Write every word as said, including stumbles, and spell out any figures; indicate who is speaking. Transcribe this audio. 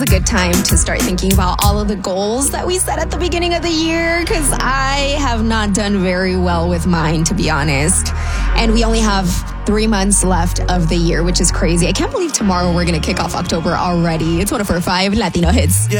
Speaker 1: a good time to start thinking about all of the goals that we set at the beginning of the year, because I have not done very well with mine, to be honest. And we only have three months left of the year, which is crazy. I can't believe tomorrow we're going to kick off October already. It's one of our five Latino hits.
Speaker 2: Yeah.